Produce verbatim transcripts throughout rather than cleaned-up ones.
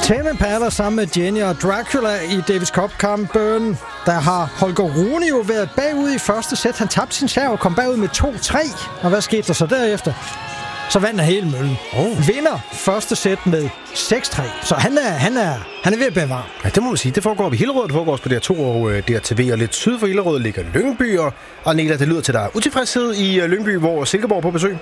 Tame Impala sammen med Jenny og Dracula i Davis Cup-kampen. Der har Holger Rune jo været bagud i første sæt. Han tabte sin serv og kom bagud med to tre. Og hvad skete der så derefter? Så vandt han hele møllen. Oh. Vinder første sæt med seks tre. Så han er, han er, han er ved at bevare. Ja, det må man sige. Det foregår på Hillerød, det foregår også på D R to og D R T V. Og lidt syd for Hillerød ligger Lyngby. Og Agneta, det lyder til dig utilfredshed i Lyngby, hvor Silkeborg er på besøg.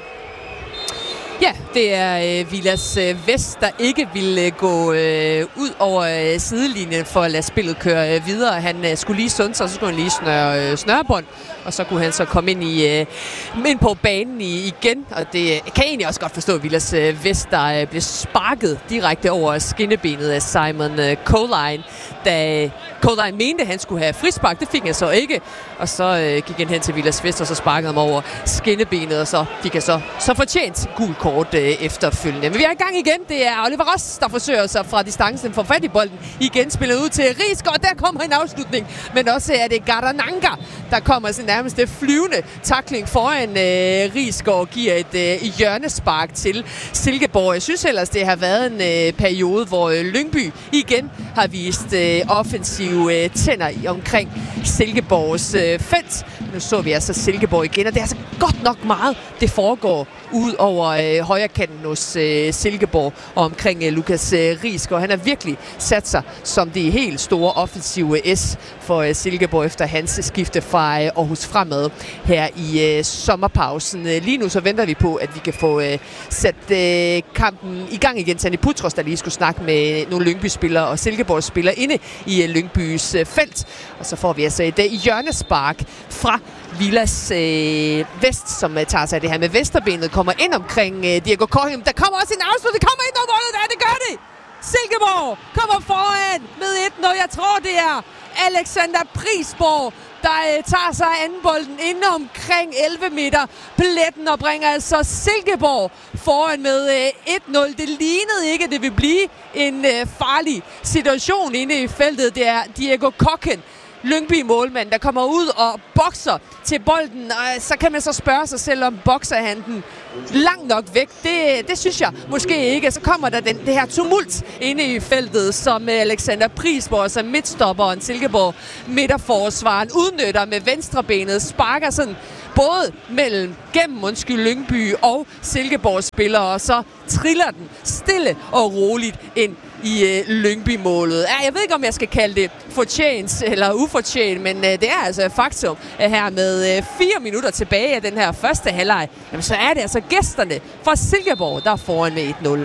Ja, det er øh, Vilas øh, Vest, der ikke ville øh, gå øh, ud over øh, sidelinjen for at lade spillet køre øh, videre. Han øh, skulle lige sunde sig, så skulle han lige snøre øh, snørebånd, og så kunne han så komme ind, i, øh, ind på banen i, igen. Og det øh, kan jeg egentlig også godt forstå, Vilas øh, Vest, der øh, blev sparket direkte over skinnebenet af Simon øh, Coline, da Coline mente, at han skulle have frispark. Det fik han så ikke, og så øh, gik han hen til Vilas Vest, og så sparkede ham over skinnebenet, og så fik han så, så fortjent gul kort øh, efterfølgende. Men vi er i gang igen. Det er Oliver Ross, der forsøger sig fra distancen for fat i bolden. Igen spillet ud til Risgaard, og der kommer en afslutning. Men også er det Gardananga, der kommer sin nærmeste flyvende tackling foran øh, Risgaard og giver et øh, hjørnespark til Silkeborg. Jeg synes ellers, det har været en øh, periode, hvor øh, Lyngby igen har vist øh, offensive øh, tænder i omkring Silkeborgs øh, felt. Nu så vi altså Silkeborg igen, og det er altså godt nok meget, det foregår ud over øh, højre kanten hos øh, Silkeborg og omkring øh, Lukas øh, Risgaard. Han har virkelig sat sig som det helt store offensive S for øh, Silkeborg efter hans skifte fra øh, Aarhus Fremad her i øh, sommerpausen. Øh, lige nu så venter vi på, at vi kan få øh, sat øh, kampen i gang igen. Tanni Putros, der lige skulle snakke med nogle Lyngby-spillere og Silkeborg-spillere inde i øh, Lyngbys øh, felt. Og så får vi altså et øh, hjørnespark fra Vilas øh, Vest, som øh, tager sig af det her med Vesterbenet, kommer ind omkring øh, Diego Corhim. Der kommer også en afslut, det kommer ind over målet, der det gør det! Silkeborg kommer foran med et nul. Jeg tror, det er Alexander Prisborg, der øh, tager sig af andenbolden inde omkring elleve meter pletten og bringer altså Silkeborg foran med øh, et nul. Det lignede ikke, at det vil blive en øh, farlig situation inde i feltet. Det er Diego Kokken, Lyngby-målmand, der kommer ud og bokser til bolden, og så kan man så spørge sig selv, om bokser han den langt nok væk. Det, det synes jeg måske ikke. Så kommer der den, det her tumult inde i feltet, som Alexander Prisborg, som midtstopperen, Silkeborg midterforsvaren, udnytter med venstrebenet, sparker sådan både mellem gennem undskyld Lyngby og Silkeborgs spillere, og så triller den stille og roligt ind i øh, Lyngby-målet. Ja, jeg ved ikke, om jeg skal kalde det fortjent eller ufortjent, men øh, det er altså et faktum, at her med øh, fire minutter tilbage af den her første halvleg, jamen, så er det altså gæsterne fra Silkeborg, der er foran med et nul.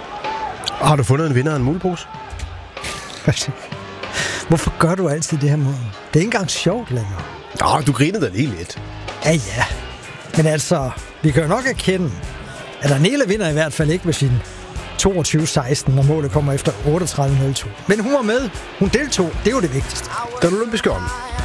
Har du fundet en vinder af en mulepose? Hvorfor gør du altid det her mod? Det er ikke engang sjovt længere. Nå, du grinede da lige lidt. Ja, ja. Men altså, vi kan jo nok erkende, at Daniela vinder i hvert fald ikke med sin toogtyve seksten, når målet kommer efter otteogtredive nul to. Men hun var med. Hun deltog. Det er jo det vigtigste. Den olympiske ånd.